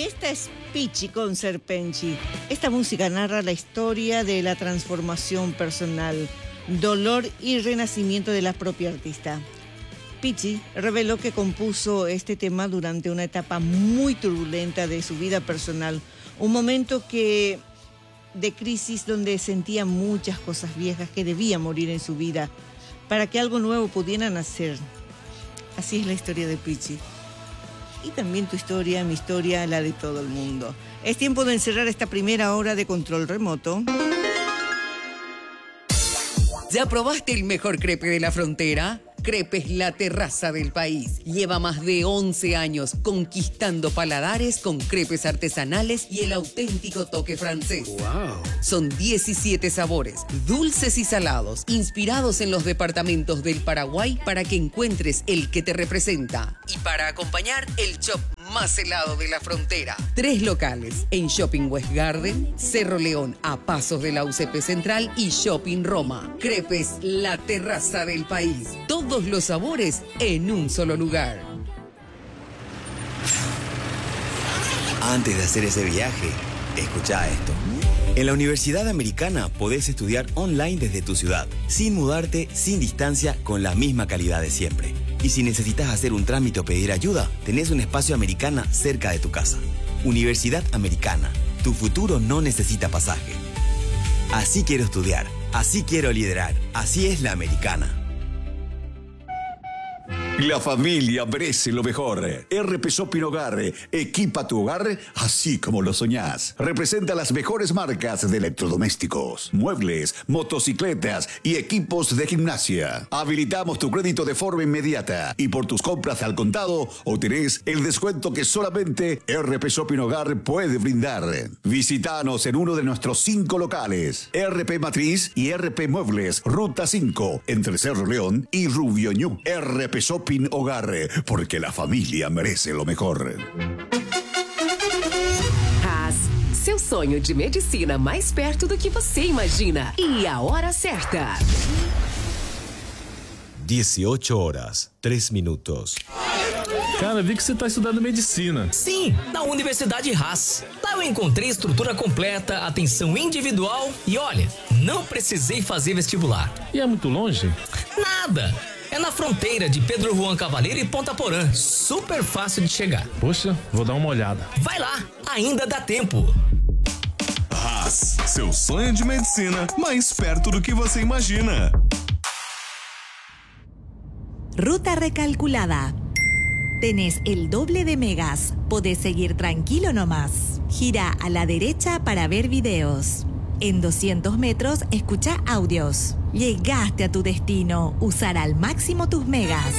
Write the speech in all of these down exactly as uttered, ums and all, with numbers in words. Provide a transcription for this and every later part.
Esta es Pichi con Serpenchi. Esta música narra la historia de la transformación personal, dolor y renacimiento de la propia artista. Pichi reveló que compuso este tema durante una etapa muy turbulenta de su vida personal, un momento que, de crisis donde sentía muchas cosas viejas que debían morir en su vida para que algo nuevo pudiera nacer. Así es la historia de Pichi. Y también tu historia, mi historia, la de todo el mundo. Es tiempo de encerrar esta primera hora de control remoto. ¿Ya probaste el mejor crepe de la frontera? Crepes La Terraza del País. Lleva más de once años conquistando paladares con crepes artesanales y el auténtico toque francés. Wow. Son diecisiete sabores, dulces y salados, inspirados en los departamentos del Paraguay para que encuentres el que te representa. Y para acompañar, el chop más helado de la frontera. Tres locales en Shopping West Garden, Cerro León a pasos de la U C P Central y Shopping Roma. Crepes La Terraza del País. Todos los sabores en un solo lugar. Antes de hacer ese viaje, escucha esto. En la Universidad Americana podés estudiar online desde tu ciudad, sin mudarte, sin distancia, con la misma calidad de siempre. Y si necesitas hacer un trámite o pedir ayuda, tenés un espacio Americana cerca de tu casa. Universidad Americana. Tu futuro no necesita pasaje. Así quiero estudiar. Así quiero liderar. Así es la Americana. La familia merece lo mejor. R P Shopping Hogar equipa tu hogar así como lo soñás. Representa las mejores marcas de electrodomésticos, muebles, motocicletas y equipos de gimnasia. Habilitamos tu crédito de forma inmediata y por tus compras al contado obtenés el descuento que solamente R P Shopping Hogar puede brindar. Visítanos en uno de nuestros cinco locales. R P Matriz y R P Muebles, Ruta cinco, entre Cerro León y Rubio Ñu. R P Shopping Hogar, porque la familia merece lo mejor. Haas, seu sonho de medicina mais perto do que você imagina. E a hora certa. dieciocho horas, tres minutos. Cara, vi que você está estudando medicina. Sim, na Universidade Haas. Lá eu encontrei estrutura completa, atenção individual e olha, não precisei fazer vestibular. E é muito longe? Nada! É na fronteira de Pedro Juan Cavaleiro e Ponta Porã. Super fácil de chegar. Poxa, vou dar uma olhada. Vai lá, ainda dá tempo. Haas, seu sonho de medicina mais perto do que você imagina. Ruta recalculada. Tenés el doble de megas. Podés seguir tranquilo nomás. Gira a la derecha para ver videos. En doscientos metros, escucha audios. Llegaste a tu destino. Usar al máximo tus megas.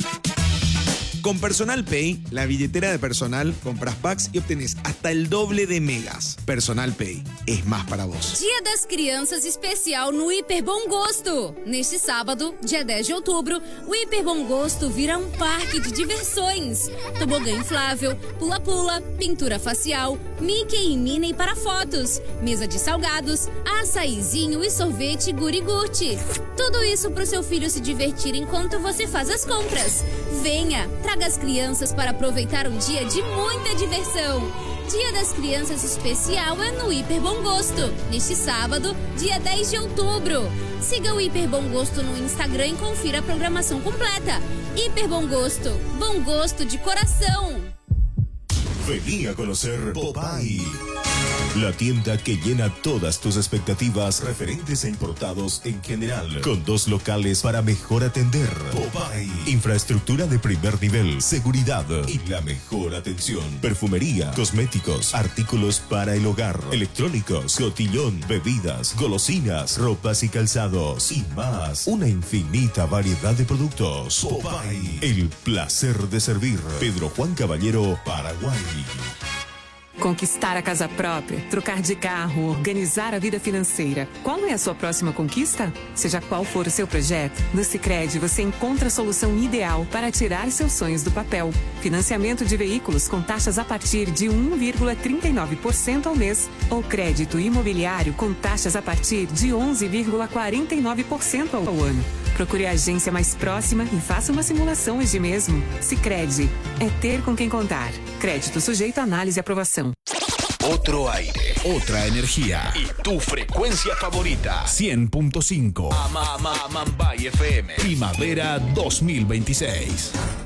Con Personal Pay, la billetera de personal, compras packs y obtenés hasta el doble de megas. Personal Pay es más para vos. Dia das Crianças especial no Hiper Bom Gosto. Neste sábado, dia dez de outubro, o Hiper Bom Gosto vira um parque de diversões. Tobogã inflável, pula-pula, pintura facial, Mickey e Minnie para fotos, mesa de salgados, açaizinho e sorvete guri-gurte. Tudo isso para o seu filho se divertir enquanto você faz as compras. Venha, traga as crianças para aproveitar um dia de muita diversão. Dia das Crianças especial é no Hiper Bom Gosto, neste sábado, dia dez de outubro. Siga o Hiper Bom Gosto no Instagram e confira a programação completa. Hiper Bom Gosto, bom gosto de coração. Vení a conocer Popeye, la tienda que llena todas tus expectativas referentes a importados en general, con dos locales para mejor atender. Popeye, infraestructura de primer nivel, seguridad y la mejor atención. Perfumería, cosméticos, artículos para el hogar, electrónicos, cotillón, bebidas, golosinas, ropas y calzados y más. Una infinita variedad de productos. Popeye, el placer de servir. Pedro Juan Caballero, Paraguay. Conquistar a casa própria, trocar de carro, organizar a vida financeira. Qual é a sua próxima conquista? Seja qual for o seu projeto, no Sicredi você encontra a solução ideal para tirar seus sonhos do papel. Financiamento de veículos com taxas a partir de um vírgula trinta e nove por cento ao mês ou crédito imobiliário com taxas a partir de onze vírgula quarenta e nove por cento ao ano. Procure a agência mais próxima e faça uma simulação hoje mesmo. Sicredi, é ter com quem contar. Crédito sujeito a análise e aprovação. Otro aire, otra energía y tu frecuencia favorita. cien punto cinco. Ama, ama, Mambay F M. Primavera dos mil veintiséis.